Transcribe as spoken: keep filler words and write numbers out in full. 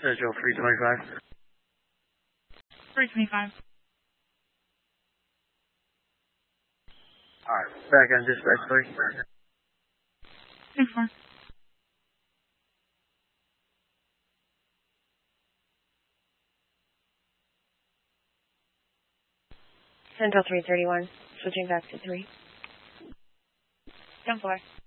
Central three twenty-five. three twenty-five. Alright, back on dispatch three. two four. Central three thirty-one, switching back to three. ten four.